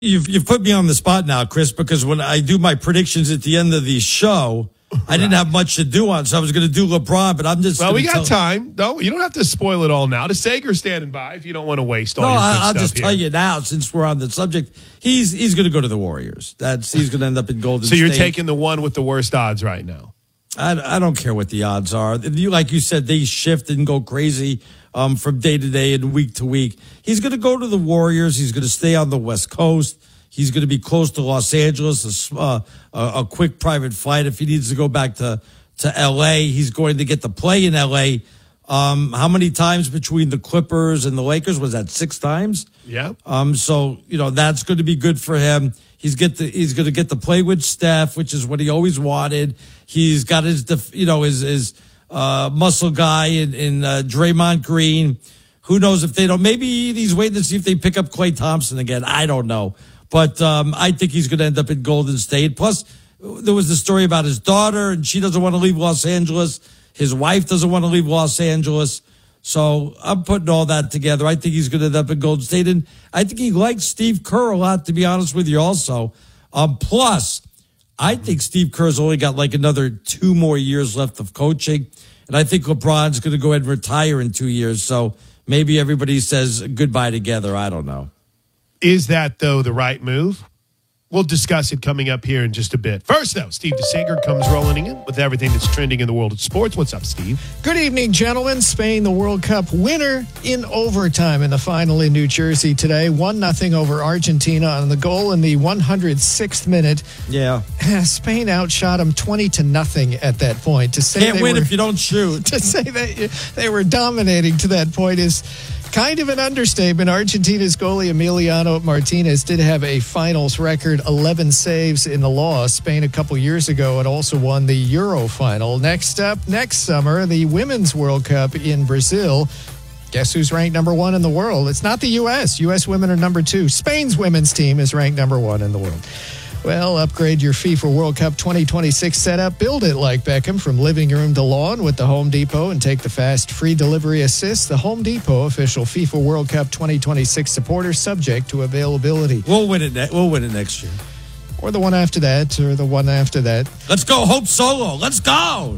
You've put me on the spot now, Chris, because when I do my predictions at the end of the show, I didn't have much to do on, so I was going to do LeBron, but I'm just. Well, we got time. No, you don't have to spoil it all now. The Sager's standing by if you don't want to waste all your good I'll stuff just here. tell you now, since we're on the subject, he's going to go to the Warriors. He's going to end up in Golden State. So you're taking the one with the worst odds right now. I don't care what the odds are. Like you said, they shift and go crazy from day to day and week to week. He's going to go to the Warriors. He's going to stay on the West Coast. He's going to be close to Los Angeles, a quick private flight. If he needs to go back to L.A., he's going to get to play in L.A. How many times between the Clippers and the Lakers? Was that 6 times? Yeah. So, that's going to be good for him. He's going to get to play with Steph, which is what he always wanted. He's got his muscle guy in Draymond Green. Who knows if they don't? Maybe he's waiting to see if they pick up Klay Thompson again. I don't know. But I think he's going to end up in Golden State. Plus, there was the story about his daughter, and she doesn't want to leave Los Angeles. His wife doesn't want to leave Los Angeles. So I'm putting all that together. I think he's going to end up in Golden State. And I think he likes Steve Kerr a lot, to be honest with you also. Plus, I think Steve Kerr's only got like another 2 more years left of coaching. And I think LeBron's going to go ahead and retire in 2 years. So maybe everybody says goodbye together. I don't know. Is that, though, the right move? We'll discuss it coming up here in just a bit. First, though, Steve DeSager comes rolling in with everything that's trending in the world of sports. What's up, Steve? Good evening, gentlemen. Spain, the World Cup winner in overtime in the final in New Jersey today. 1-0 over Argentina on the goal in the 106th minute. Yeah. Spain outshot them 20-0 at that point. To say Can't win if you don't shoot. To say that they were dominating to that point is kind of an understatement. Argentina's goalie Emiliano Martinez did have a finals record, 11 saves in the loss. Spain a couple years ago had also won the Euro final. Next up, next summer, the Women's World Cup in Brazil. Guess who's ranked number 1 in the world? It's not the U.S. U.S. women are number 2. Spain's women's team is ranked number 1 in the world. Well, upgrade your FIFA World Cup 2026 setup. Build it like Beckham from living room to lawn with the Home Depot and take the fast free delivery assist. The Home Depot official FIFA World Cup 2026 supporter, subject to availability. We'll win it. We'll win it next year, or the one after that, or the one after that. Let's go, Hope Solo. Let's go.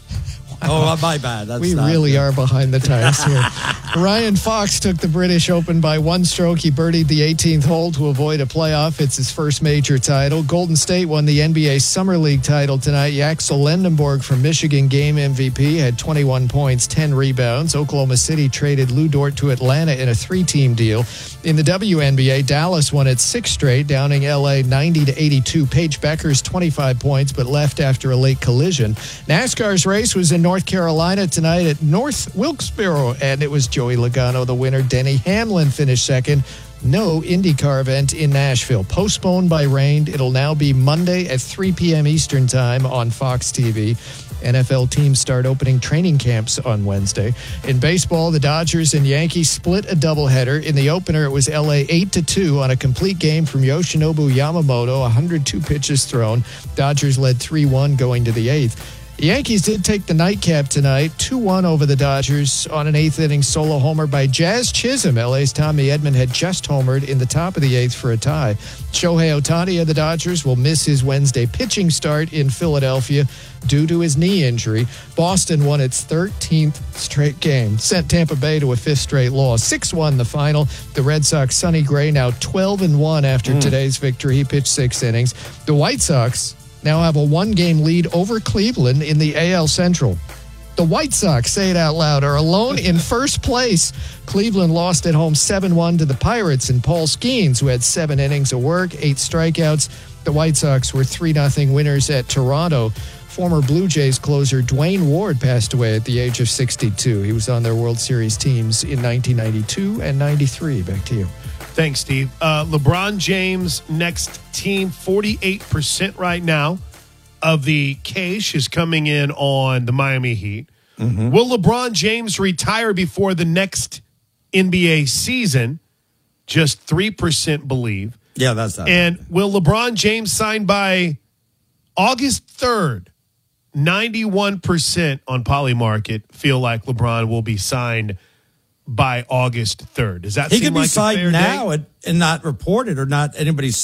Oh, my bad. We really are behind the times here. Ryan Fox took the British Open by 1 stroke. He birdied the 18th hole to avoid a playoff. It's his first major title. Golden State won the NBA Summer League title tonight. Axel Lendenborg from Michigan, game MVP, had 21 points, 10 rebounds. Oklahoma City traded Lou Dort to Atlanta in a 3-team deal. In the WNBA, Dallas won its 6th straight, downing LA 90-82. Paige Beckers 25 points, but left after a late collision. NASCAR's race was in North Carolina tonight at North Wilkesboro, and it was Joey Logano, the winner. Denny Hamlin finished second. No IndyCar event in Nashville. Postponed by rain. It'll now be Monday at 3 p.m. Eastern Time on Fox TV. NFL teams start opening training camps on Wednesday. In baseball, the Dodgers and Yankees split a doubleheader. In the opener, it was LA 8-2 on a complete game from Yoshinobu Yamamoto, 102 pitches thrown. Dodgers led 3-1 going to the 8th. The Yankees did take the nightcap tonight, 2-1 over the Dodgers on an 8th-inning solo homer by Jazz Chisholm. LA's Tommy Edman had just homered in the top of the 8th for a tie. Shohei Ohtani of the Dodgers will miss his Wednesday pitching start in Philadelphia due to his knee injury. Boston won its 13th straight game, sent Tampa Bay to a 5th straight loss. 6-1 the final. The Red Sox, Sonny Gray, now 12-1 after today's victory. He pitched 6 innings. The White Sox now have a 1-game lead over Cleveland in the AL Central. The White Sox, say it out loud, are alone in first place. Cleveland lost at home 7-1 to the Pirates, and Paul Skeens, who had 7 innings of work, 8 strikeouts. The White Sox were 3-0 winners at Toronto. Former Blue Jays closer Dwayne Ward passed away at the age of 62. He was on their World Series teams in 1992 and 93. Back to you. Thanks, Steve. LeBron James' next team, 48% right now of the cash is coming in on the Miami Heat. Mm-hmm. Will LeBron James retire before the next NBA season? Just 3% believe. Yeah, that's that. And will LeBron James sign by August 3rd? 91% on Polymarket feel like LeBron will be signed by August 3rd. Does that He seem could be like a fair signed now date? and not reported or not anybody